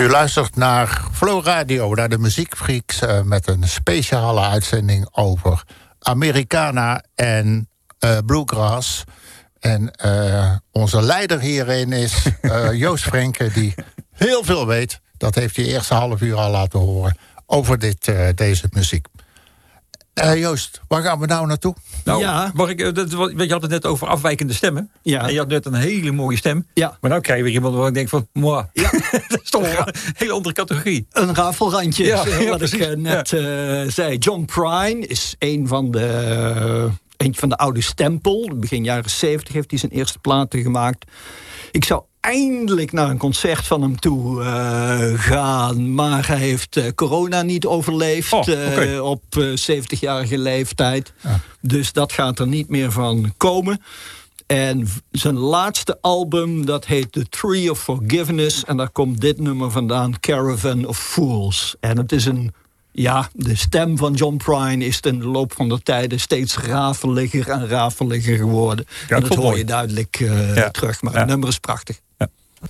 U luistert naar Flow Radio, naar de Muziekfreaks, met een speciale uitzending over Americana en Bluegrass. En onze leider hierin is Joost Frenke, die heel veel weet. Dat heeft hij eerste half uur al laten horen over deze muziek. Joost, waar gaan we nou naartoe? Nou, je had het net over afwijkende stemmen. Ja. En je had net een hele mooie stem. Ja. Maar nou krijg je weer iemand waar ik denk van... Moi. Ja. Dat is toch een hele andere categorie. Een rafelrandje, wat ik net zei. John Prine is eentje van de oude stempel. Begin jaren 70 heeft hij zijn eerste platen gemaakt. Ik zou eindelijk naar een concert van hem toe gaan. Maar hij heeft corona niet overleefd op 70-jarige leeftijd. Ja. Dus dat gaat er niet meer van komen. En zijn laatste album, dat heet The Tree of Forgiveness. En daar komt dit nummer vandaan, Caravan of Fools. En het is de stem van John Prine is in de loop van de tijden steeds rafeliger en rafeliger geworden. Ja, en dat hoor je duidelijk terug, maar het nummer is prachtig.